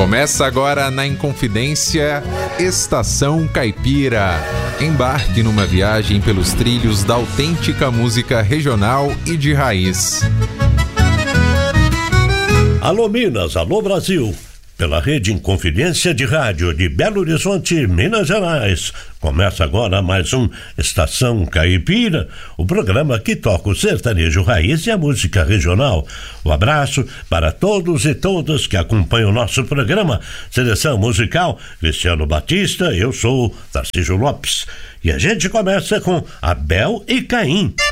Começa agora na Inconfidência, Estação Caipira. Embarque numa viagem pelos trilhos da autêntica música regional e de raiz. Alô Minas, alô Brasil. Pela rede Inconfidência de Rádio de Belo Horizonte, Minas Gerais. Começa agora mais um Estação Caipira, o programa que toca o sertanejo raiz e a música regional. Um abraço para todos e todas que acompanham o nosso programa. Seleção musical, Cristiano Batista, eu sou Tarcísio Lopes. E a gente começa com Abel e Caim.